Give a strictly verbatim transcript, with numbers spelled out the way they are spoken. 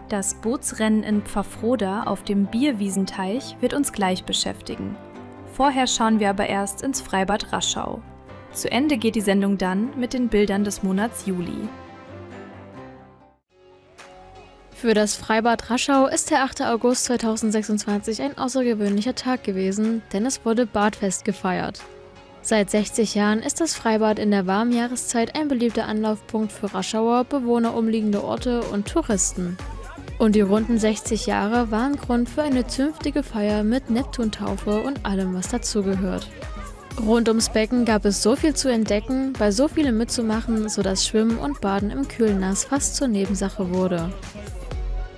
Das Bootsrennen in Pfaffroda auf dem Bierwiesenteich wird uns gleich beschäftigen. Vorher schauen wir aber erst ins Freibad Raschau. Zu Ende geht die Sendung dann mit den Bildern des Monats Juli. Für das Freibad Raschau ist der achte August zweitausendsechsundzwanzig ein außergewöhnlicher Tag gewesen, denn es wurde Badfest gefeiert. Seit sechzig Jahren ist das Freibad in der warmen Jahreszeit ein beliebter Anlaufpunkt für Raschauer, Bewohner umliegender Orte und Touristen. Und die runden sechzig Jahre waren Grund für eine zünftige Feier mit Neptuntaufe und allem, was dazugehört. Rund ums Becken gab es so viel zu entdecken, bei so vielem mitzumachen, sodass Schwimmen und Baden im Kühlnass fast zur Nebensache wurde.